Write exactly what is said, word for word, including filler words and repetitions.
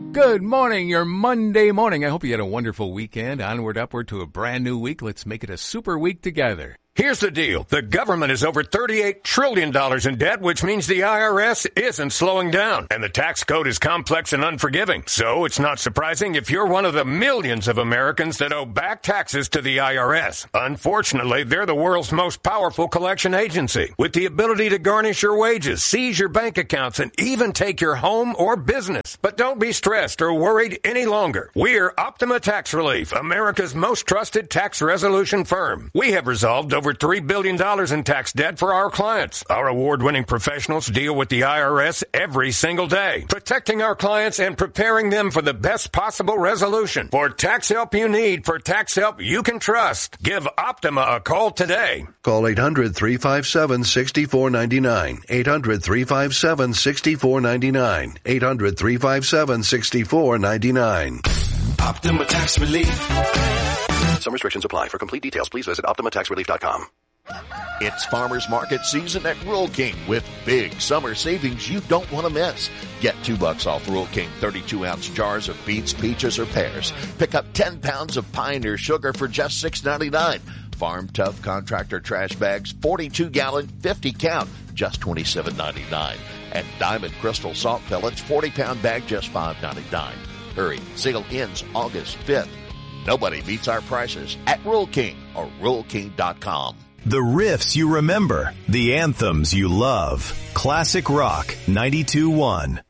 Good morning, your Monday morning. I hope you had a wonderful weekend. Onward, upward to a brand new week. Let's make it a super week together. Here's the deal. The government is over thirty-eight trillion dollars in debt, which means the I R S isn't slowing down. And the tax code is complex and unforgiving. So it's not surprising if you're one of the millions of Americans that owe back taxes to the I R S. Unfortunately, they're the world's most powerful collection agency, with the ability to garnish your wages, seize your bank accounts, and even take your home or business. But don't be stressed or worried any longer. We're Optima Tax Relief, America's most trusted tax resolution firm. We have resolved over three billion dollars in tax debt for our clients. Our award-winning professionals deal with the I R S every single day, protecting our clients and preparing them for the best possible resolution. For tax help you need, for tax help you can trust, give Optima a call today. Call eight hundred, three five seven, six four nine nine. eight hundred, three five seven, six four nine nine. eight hundred, three five seven, six four nine nine. Optima Tax Relief. Some restrictions apply. For complete details, please visit optima tax relief dot com. It's farmers market season at Rural King with big summer savings you don't want to miss. Get two bucks off Rural King thirty-two ounce jars of beets, peaches, or pears. Pick up ten pounds of Pioneer sugar for just six ninety-nine. Farm Tough contractor trash bags, forty-two gallon, fifty count, just twenty-seven ninety-nine. And Diamond Crystal salt pellets, forty pound bag, just five ninety-nine. Hurry, sale ends August fifth. Nobody beats our prices at Rural King or rural king dot com. The riffs you remember, the anthems you love. Classic Rock ninety-two point one.